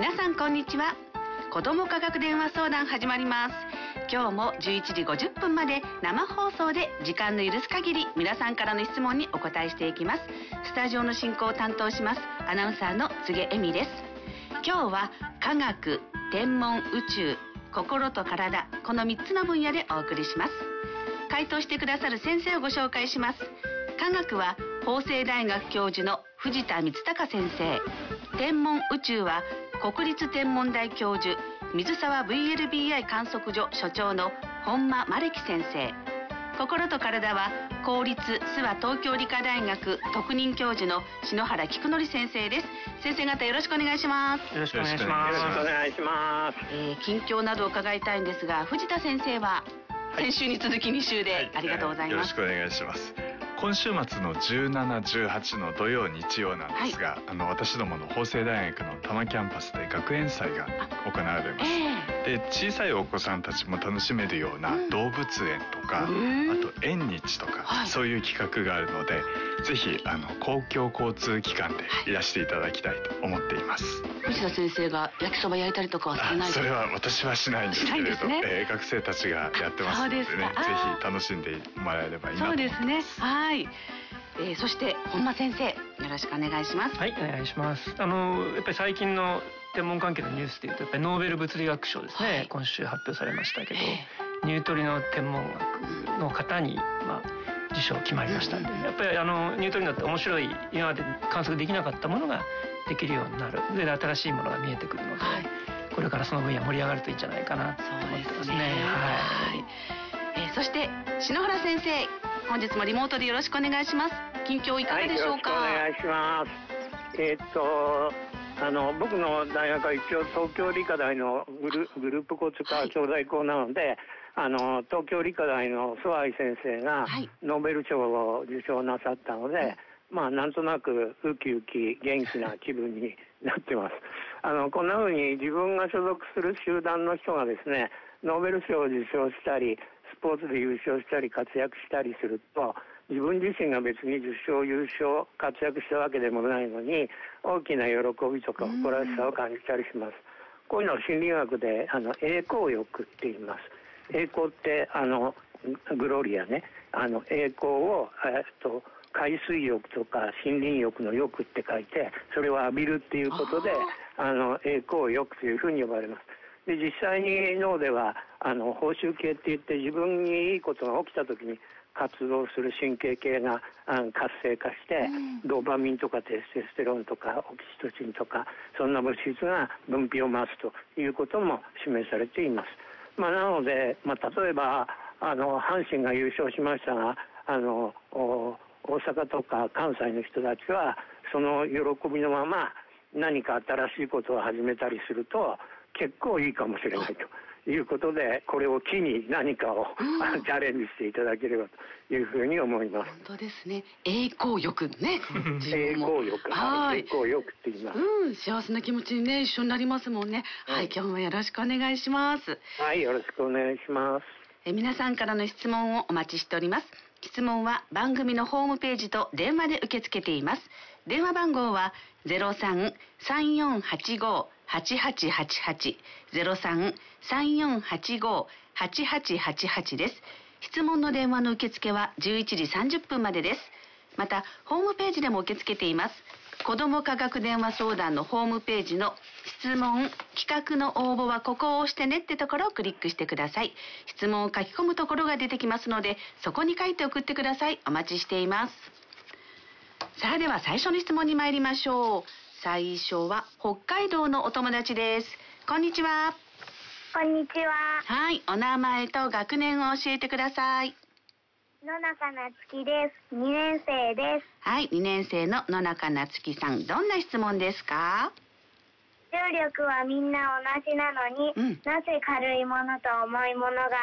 皆さんこんにちは。子ども科学電話相談始まります。今日も11時50分まで生放送で時間の許す限り皆さんからの質問にお答えしていきます。スタジオの進行を担当しますアナウンサーの柘恵美です。今日は科学、天文、宇宙、心と体、この3つの分野でお送りします。回答してくださる先生をご紹介します。科学は法政大学教授の藤田光孝先生、天文宇宙は国立天文台教授水沢 VLBI 観測所所長の本間真樹先生、心と体は公立諏訪東京理科大学特任教授の篠原菊則先生です。先生方よろしくお願いします。 よろしくお願いします。 よろしくお願いします。 近況などを伺いたいんですが、藤田先生は先週に続き2週でありがとうございます。 よろしくお願いします。今週末の17、18の土曜日曜なんですが、私どもの法政大学の多摩キャンパスで学園祭が行われます。で、小さいお子さんたちも楽しめるような動物園とか、あと縁日とか、そういう企画があるので、ぜひ公共交通機関でいらしていただきたいと思っています。 藤田先生が焼きそば焼いたりとかはされないですか？ それは私はしないんですけれど、学生たちがやってますのでね、ぜひ楽しんでもらえればいいなと思います。 そうですね。はい。そして本間先生、よろしくお願いします。 はい、お願いします。やっぱり最近の天文関係のニュースでいうと、やっぱりノーベル物理学賞ですね、今週発表されましたけど、ニュートリノ天文学の方に受賞決まりましたんで、やっぱりニュートリノって面白い、今まで観測できなかったものができるようになる。で、新しいものが見えてくるので、これからその分野盛り上がるといいんじゃないかなと思ってますね。はい。 そして篠原先生、本日もリモートでよろしくお願いします。近況いかがでしょうか？ はい、よろしくお願いします。僕の大学は一応東京理科大のグループ交通科学教材校なので、東京理科大の諏訪井先生がノーベル賞を受賞なさったので、なんとなくウキウキ元気な気分になってます。こんな風に自分が所属する集団の人がですね、ノーベル賞を受賞したり、スポーツで優勝したり活躍したりすると、自分自身が別に受賞優勝活躍したわけでもないのに、大きな喜びとか誇らしさを感じたりします。こういうのを心理学で栄光欲って言います。栄光ってグロリアね、栄光を海水浴とか森林浴の浴って書いて、それを浴びるっていうことで栄光浴というふうに呼ばれます。で、実際に脳では報酬系って言って、自分にいいことが起きた時に活動する神経系が活性化して、ドーパミンとかテストステロンとかオキシトシンとか、そんな物質が分泌を増すということも示されています。なので、例えば阪神が優勝しましたが、大阪とか関西の人たちはその喜びのまま何か新しいことを始めたりすると結構いいかもしれないということで、これを機に何かをチャレンジしていただければというふうに思います。 本当ですね。栄光欲ね。 栄光欲、栄光欲って言います。 幸せな気持ちにね、一緒になりますもんね。はい、今日もよろしくお願いします。 はい、よろしくお願いします。 皆さんからの質問をお待ちしております。質問は番組のホームページと電話で受け付けています。電話番号は 03-3485-8888 03-3485-8888 です。質問の電話の受付は11時30分までです。またホームページでも受け付けています。子ども科学電話相談のホームページの質問企画の応募はここを押してねってところをクリックしてください。質問を書き込むところが出てきますので、そこに書いて送ってください。お待ちしています。さあ、では最初の質問に参りましょう。最初は北海道のお友達です。こんにちは。 こんにちは。 はい、お名前と学年を教えてください。 野中なつきです。2年生です。 はい、2年生の野中なつきさん、どんな質問ですか？ 重力はみんな同じなのに、なぜ軽いものと重いものが